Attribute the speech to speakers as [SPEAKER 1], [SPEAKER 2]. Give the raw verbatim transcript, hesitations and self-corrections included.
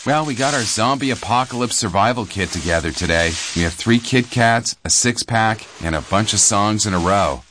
[SPEAKER 1] Well, we got our zombie apocalypse survival kit together today. We have three Kit Kats, a six-pack, and a bunch of songs in a row.